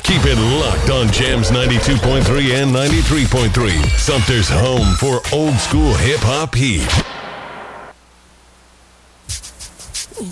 Keep it locked on Jams 92.3 and 93.3. Sumter's home for old school hip hop heat.